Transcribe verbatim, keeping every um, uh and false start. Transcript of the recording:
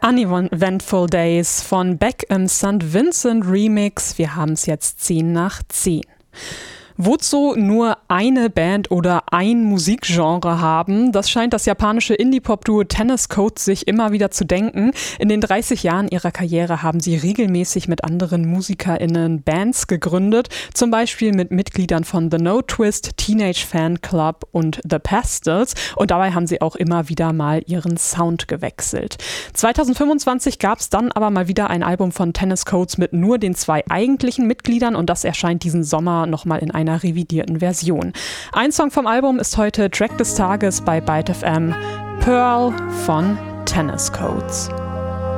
Uneventful Days von Beck im Sankt Vincent Remix. Wir haben es jetzt zehn nach zehn. Wozu nur eine Band oder ein Musikgenre haben, das scheint das japanische Indie-Pop-Duo Tennis Coats sich immer wieder zu denken. In den dreißig Jahren ihrer Karriere haben sie regelmäßig mit anderen MusikerInnen Bands gegründet, zum Beispiel mit Mitgliedern von The No Twist, Teenage Fan Club und The Pastels, und dabei haben sie auch immer wieder mal ihren Sound gewechselt. zwanzig fünfundzwanzig gab es dann aber mal wieder ein Album von Tennis Coats mit nur den zwei eigentlichen Mitgliedern, und das erscheint diesen Sommer nochmal in einer revidierten Version. Ein Song vom Album ist heute Track des Tages bei Byte F M, Pearl von Tennis Coats.